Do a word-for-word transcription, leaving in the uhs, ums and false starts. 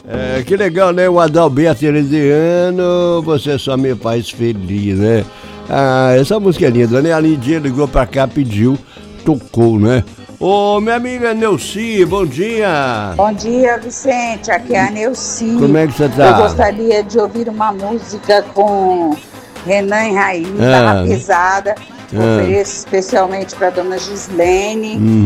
É, que legal, né? O Adalberto Herediano, você só me faz feliz, né? Ah, essa música é linda, né? A Lidia ligou pra cá, pediu, tocou, né? Ô, minha amiga Neuci, bom dia! Bom dia, Vicente, aqui é a Neuci. Como é que você tá? Eu gostaria de ouvir uma música com Renan e Raí, Ah. da Pesada. Ah. Ofereço especialmente para dona Gislene. Hum.